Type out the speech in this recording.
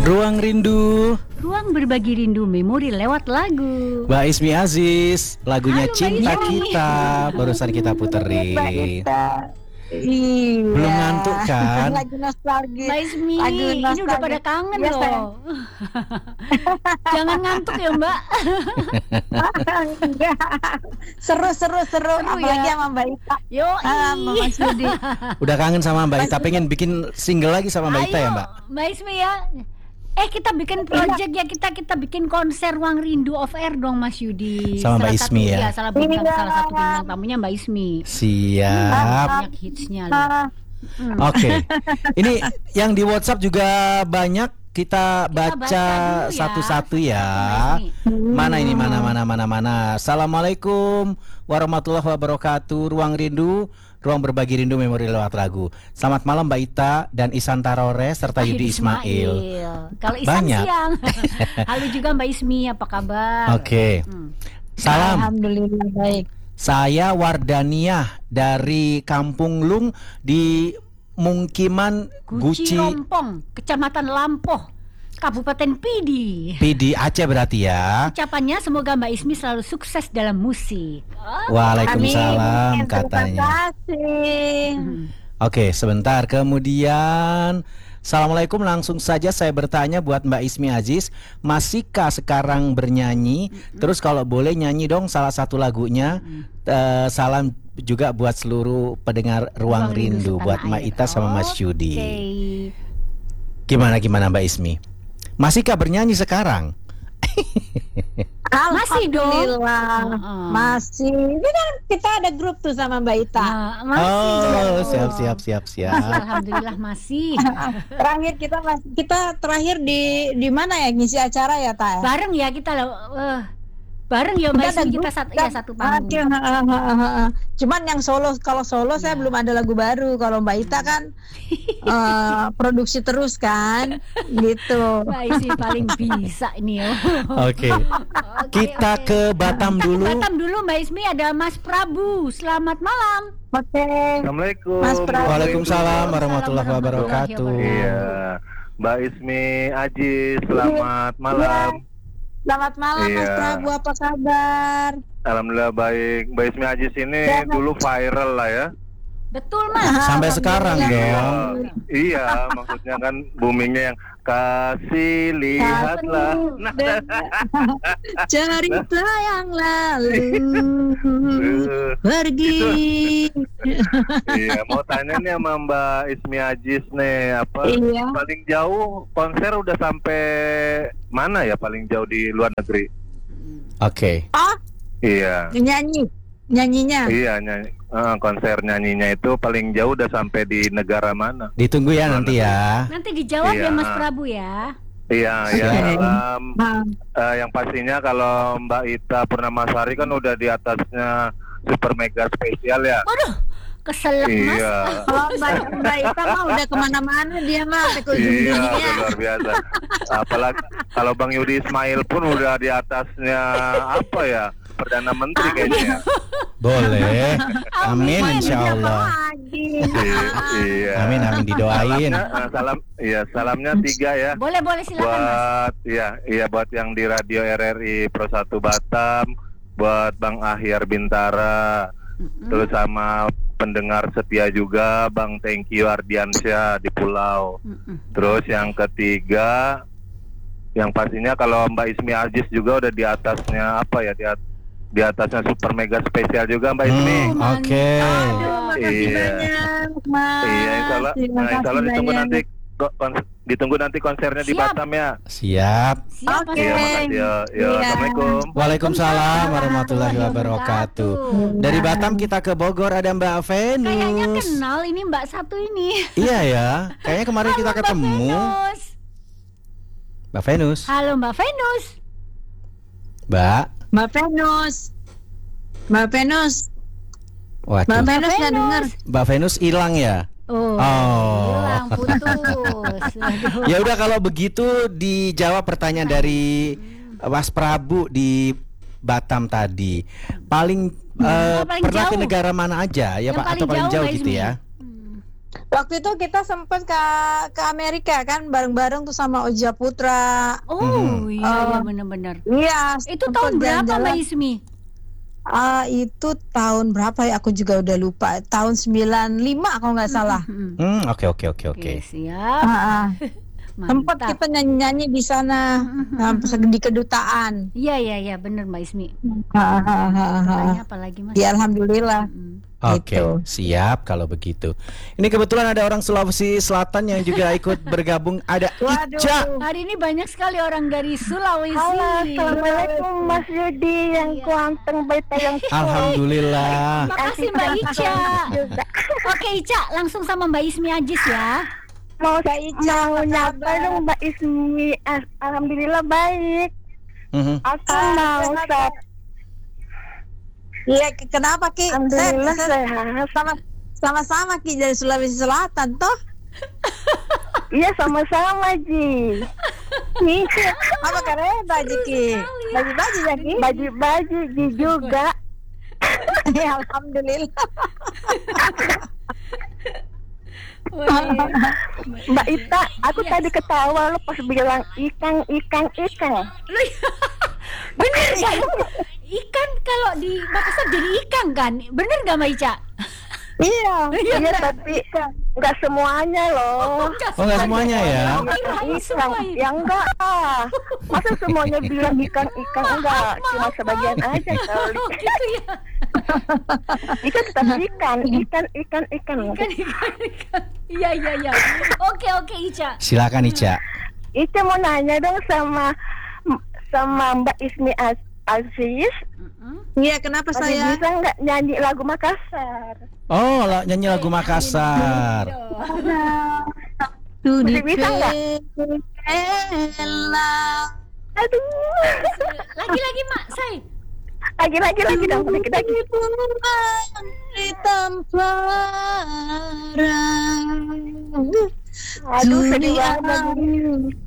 Ruang Rindu. Ruang berbagi rindu memori lewat lagu. Mbak Ismi Aziz, lagunya Halo, Mbak Cinta Ismi. Kita barusan kita puterin. Iya. Belum ngantuk kan? Lagi nostalgia. Mbak Ismi, Lagu ini udah nostalgia. pada kangen Iya, loh. sayang. Jangan ngantuk ya Mbak. Enggak. Seru. Apalagi ya? sama Mbak Ita. Yo, Sama Mas Yudi. Udah kangen sama Mbak Ita, pengen bikin single lagi sama Mbak Ita ya Mbak? Mbak Ismi ya. Kita bikin project ya, kita bikin konser Ruang Rindu off air dong Mas Yudi. Sama Mbak Ismi ya? Iya, salah satu Iya. bintang tamunya Mbak Ismi. Siap. Banyak hitsnya loh. Oke. Ini yang di WhatsApp juga banyak, kita baca baca dulu ya. satu-satu ya. Mbak Ismi. Mana ini mana. Assalamualaikum warahmatullahi wabarakatuh. Ruang Rindu, ruang berbagi rindu memori lewat lagu. Selamat malam Mbak Ita dan Isan Tarore serta Yudi Ismail. Kalau Isan Banyak. siang. Halo juga Mbak Ismi, apa kabar? Oke. Salam. Alhamdulillah baik. Saya Wardaniah dari Kampung Lung di Mungkiman Guci Guci Rompong, Kecamatan Lampoh, Kabupaten Pidi. PD Aceh berarti ya. Ucapannya semoga Mbak Ismi selalu sukses dalam musik. Waalaikumsalam Amin. katanya. Terima kasih. Oke, sebentar. Kemudian Assalamualaikum, langsung saja saya bertanya buat Mbak Ismi Aziz, masihkah sekarang bernyanyi? Terus kalau boleh nyanyi dong salah satu lagunya. Salam juga buat seluruh pendengar Ruang Rindu, setanah buat Mbak air. Ita sama Mas Yudi. Oke. Gimana Mbak Ismi? Masihkah bernyanyi sekarang? Masih dong. Alhamdulillah. Masih. Ini kan kita ada grup tuh sama Mbak Ita. Nah, masih. Oh, dong. siap. Alhamdulillah masih. Terakhir kita terakhir di mana ya ngisi acara ya Ta? Bareng ya kita loh. Bareng ya Mbak Kita ada Ismi, kita grup, satu panggung. Cuman yang kalau solo saya belum ada lagu baru. Kalau Mbak Ita kan produksi terus kan, gitu. Mbak Ismi paling bisa ini ya. Oke. Kita ke Batam dulu. Batam dulu Mbak Ismi, ada Mas Prabu. Selamat malam. Oke. Assalamualaikum. Mas Prabu. Waalaikumsalam warahmatullahi wabarakatuh. Iya, Mbak Ismi Aziz, selamat malam. Selamat malam Mas Iya. Prabu, apa kabar? Alhamdulillah baik. Mbak Ismi Aziz ini Ya, dulu viral lah ya. Betul Mas. Sampai sekarang dong. Iya, maksudnya kan boomingnya yang kasih lihatlah. Nah, Cerita yang lalu pergi. iya, mau tanya nih sama Mbak Ismi Aziz nih, apa Iya. paling jauh konser udah sampai mana ya paling jauh di luar negeri? Oke. Oh, Iya. nyanyinya. Iya, konser nyanyinya itu paling jauh udah sampai di negara mana? Ditunggu ya nanti ya. Nanti dijawab Iya. ya Mas Prabu ya. Iya, ya. Siap. Yang pastinya kalau Mbak Ita Purnamasari kan udah di atasnya super mega spesial ya. Waduh, keselak Mas. Iya, Kalau Mbak Ita mah udah kemana-mana dia mah sampai ke ujung iya, dunia. luar biasa. Apalagi kalau Bang Yudi Ismail pun udah di atasnya apa ya? Perdana Menteri kayaknya. Boleh. Amin insyaallah. Lagi. Iya. Amin didoain. Salamnya 3 ya. Boleh silakan Mas. Buat buat yang di radio RRI Pro 1 Batam, buat Bang Ahyar Bintara, terus sama pendengar setia juga Bang Tengki Ardiansyah di Pulau. Terus yang ketiga, yang pastinya kalau Mbak Ismi Aziz juga udah di atasnya apa ya, di atasnya super mega spesial juga Mbak Ismi. Oke. Aduh, makasih Iya. banyak, Mas. Iya, Terima insya Allah kasih ditunggu banyak. ditunggu nanti konsernya di Siap. Batam ya. Siap. Siap Mas. Oke. Iya, makasih ya. Iya. Assalamualaikum. Waalaikumsalam warahmatullahi wabarakatuh. Dari Batam kita ke Bogor, ada Mbak Kayaknya Venus. kenal ini Mbak satu ini. Iya ya. Kayaknya kemarin kita Halo, ketemu. Mbak Venus. Mbak Venus. Halo Mbak Venus. Mbak. Mbak Venus. Mbak Venus Waduh. nggak dengar. Mbak Venus hilang ya? Oh. Oh. Hilang putus. Aduh. Ya udah kalau begitu dijawab pertanyaan dari Mas Prabu di Batam tadi. Paling Paling pernah ke jauh. negara mana aja ya Yang Pak, paling atau paling jauh, jauh Mbak gitu Ismi. ya? Waktu itu kita sempat ke Amerika kan bareng-bareng tuh sama Oja Putra. Oh Mhm. iya benar-benar. Iya. Itu sempet tahun berapa Mbak jalan-jalan. Ismi? Itu tahun berapa ya? Aku juga udah lupa. Tahun 95 kalau nggak salah. Oke. Oke, siap. Ah, ah. Sempat Mantap. kita nyanyi-nyanyi di sana di kedutaan. Iya, benar Mbak Ismi. Ah, ah, ah, ah. Tanya apa lagi Mas? Ya alhamdulillah. Mm-mm. Oke, Gitu. siap kalau begitu. Ini kebetulan ada orang Sulawesi Selatan yang juga ikut bergabung. Ada Waduh. Ica. Hari ini banyak sekali orang dari Sulawesi. Halo, assalamualaikum Mas Yudi yang Iya. kuanteng baik yang Alhamdulillah. Makasih Mbak Ica. Oke Ica, langsung sama Mbak Ismi Ajis ya. mau Ica, mau apa nyapa kabar? dong Mbak Ismi. Alhamdulillah baik. Mhm. Aku mau kenapa? Iya, kenapa Ki? alhamdulillah Saya sehat. sama-sama Ki dari Sulawesi Selatan toh. Iya sama-sama Ji. Nih Apa keren baju Ki? Baju-baju ya Ki? baju-baju Ji juga. Ya, alhamdulillah. Wih. Mbak Ita, aku Yes. tadi ketawa lo pas bilang ikan. Bener ya? Ikan kalau di Makassar jadi ikan kan? Bener gak Mbak Ica? Iya. Iya tapi nggak semuanya loh. Oh, nggak semuanya ya? Kirain semua Ikan, itu. ya enggak ah. Masa semuanya bilang ikan enggak, cuma sebagian aja kali. Oh gitu ya. Ikan tetap ikan. Ikan. Iya. Oke Ica. Silakan Ica. Ica mau nanya dong sama Mbak Ismi Aziz, Iya, kenapa masih saya? bisa nggak nyanyi lagu Makassar? Oh, nyanyi lagu Makassar. Masih bisa nggak? Aduh, Lagi Mak, say. lagi dong, dikit lagi. Di tempat Aduh, sedih banget.